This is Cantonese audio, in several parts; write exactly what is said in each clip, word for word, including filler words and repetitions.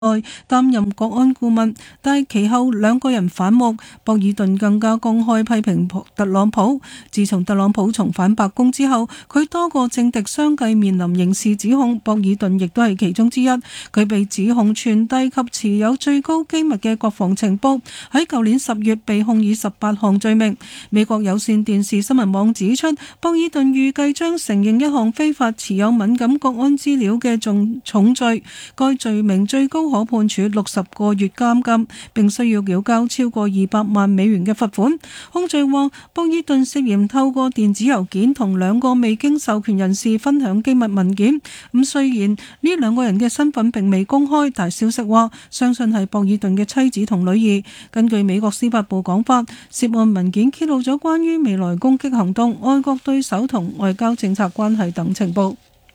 擔任國安顧問，但係其後兩個人反目，博爾頓更加公開批評特朗普。自從特朗普重返白宮之後，佢多個政敵相繼面臨刑事指控，博爾頓亦都係其中之一。佢被指控傳遞及持有最高機密嘅國防情報，喺舊年十月被控以十八項罪名。美國有線電視新聞網指出，博爾頓預計將承認一項非法持有敏感國安資料嘅重重罪，該罪名最高可判處六十個月監禁，並需要繳交超過二百萬美元嘅罰款。控罪話，博爾頓涉嫌透過電子郵件同兩個未經授權人士分享機密文件。咁雖然呢兩個人嘅身份並未公開，但消息話相信係博爾頓嘅妻子同女兒。根據美國司法部講法，涉案文件揭露咗關於未來攻擊行動、外國對手同外交政策關係等情報。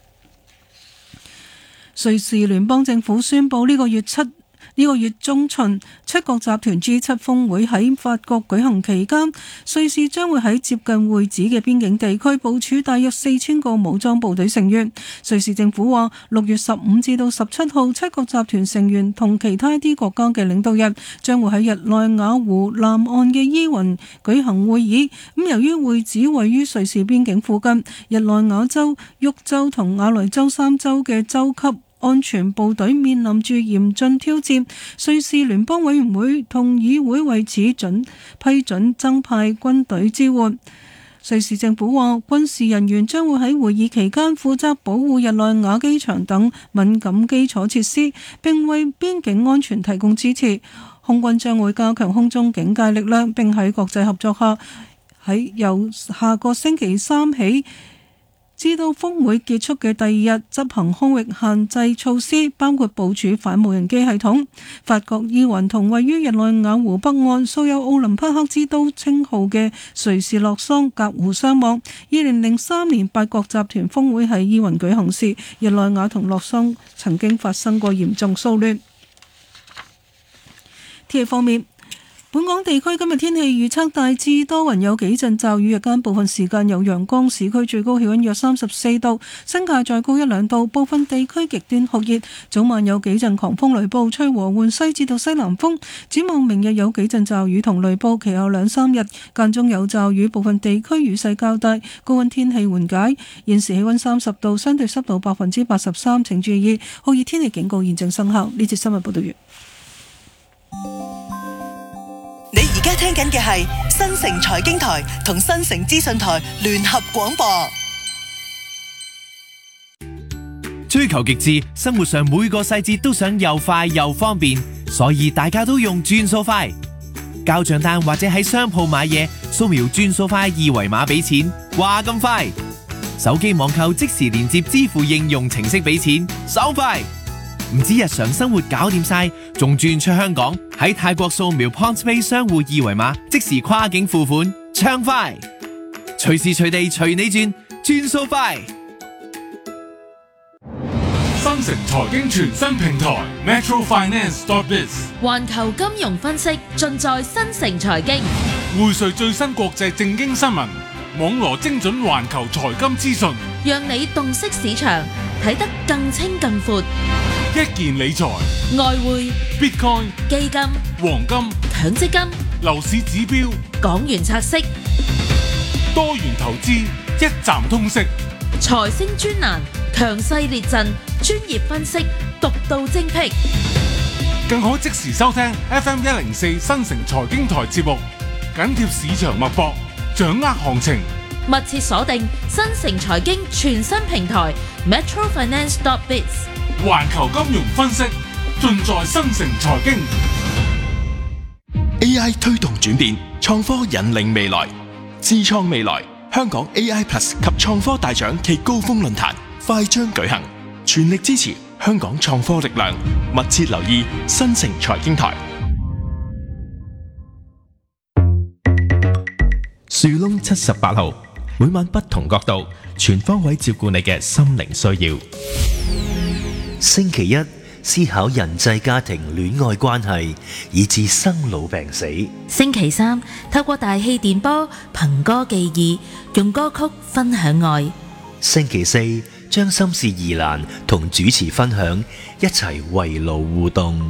瑞士聯邦政府宣布呢個月七呢個月中旬，七國集團 G 七 峰會喺法國舉行期間，瑞士將會喺接近會址嘅邊境地區部署大約四千個武裝部隊成員。瑞士政府話，六月十五至到十七號，七國集團成員同其他啲國家嘅領導人將會喺日內瓦湖南岸嘅伊雲舉行會議。咁由於會址位於瑞士邊境附近，日內瓦州、沃州同瓦雷州三州嘅州級安全部隊面臨住嚴峻挑戰，瑞士聯邦委員會同議會為此准批准增派軍隊支援。瑞士政府話，軍事人員將會喺會議期間負責保護日內瓦機場等敏感基礎設施，並為邊境安全提供支持。空軍將會加強空中警戒力量，並喺國際合作下，喺由下個星期三起至到峰會結束嘅第二日執行空域限制措施，包括部署反無人機系統。法國伊雲同位於日內瓦湖北岸、素有奧林匹克之都稱號嘅瑞士洛桑隔湖相望。二零零三年八國集團峰會喺伊雲舉行時，日內瓦同洛桑曾經發生過嚴重騷亂。天氣方面，本港地區今日天氣預測大致多雲，有幾陣驟雨，日間部分時間有陽光，市區最高氣溫約三十四度，新界再高一兩度，部分地區極端酷熱，早晚有幾陣狂風雷暴，吹和緩西至到西南風。展望明日有幾陣驟雨同雷暴，其後兩三日間中有驟雨，部分地區雨勢較大，高溫天氣緩解。現時氣溫三十度，相對濕度百分之八十三，請注意酷熱天氣警告現正生效。呢節新聞報道完。 你而家聽緊嘅係新城財經台同新城資訊台聯合廣播。 追求極致，生活上每個細節都想又快又方便，所以大家都用轉數快。交賬單或者喺商鋪買嘢，掃描轉數快二維碼俾錢，話咁快。手機網購即時連接支付應用程式俾錢，手快。唔止日常生活搞掂晒，仲轉出香港，喺泰國掃描 PointsPay 商戶二維碼，即時跨境付款，暢快。隨時隨地隨你轉，轉數快。 新城財經全新平台 Metro Finance dot biz， 環球金融分析盡在新城財經， 匯萃最新國際政經新聞，網羅精準環球財金資訊， 讓你洞悉市場，睇得更清更闊。 一件理財、 外匯、 Bitcoin、 基金、 黃金、 強積金、 樓市指標、 港元拆息、 多元投資，一站通識。 財星專欄，強勢列陣，專業分析，獨到精闢。 更可即時收聽 F M 一零四新城財經台節目，緊貼市場脈搏，掌握行情。 密切鎖定新城財經全新平台 Metro Finance dot biz， 環球金融分析盡在新城財經。 A I 推動轉變，創科引領未來，智創未來。香港 A I Plus 及創科大獎暨高峰論壇快將舉行，全力支持香港創科力量，密切留意新城財經台。樹窿七十八號，每晚不同角度，全方位照顧你嘅心靈需要。 星期一思考人際家庭戀愛關係，以至生老病死。 星期三透過大氣電波憑歌寄意，用歌曲分享愛。 星期四將心事疑難同主持分享，一齊圍爐互動。